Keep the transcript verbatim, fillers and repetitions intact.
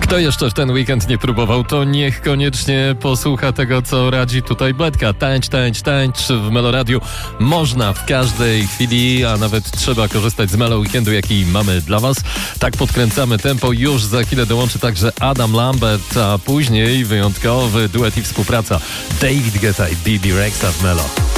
Kto jeszcze w ten weekend nie próbował, to niech koniecznie posłucha tego, co radzi tutaj Betka. Tańcz, tańcz, tańcz w Meloradiu. Można w każdej chwili, a nawet trzeba korzystać z Melo Weekendu, jaki mamy dla Was. Tak podkręcamy tempo. Już za chwilę dołączy także Adam Lambert, a później wyjątkowy duet i współpraca David Guetta i Bibi Rexha w Melo.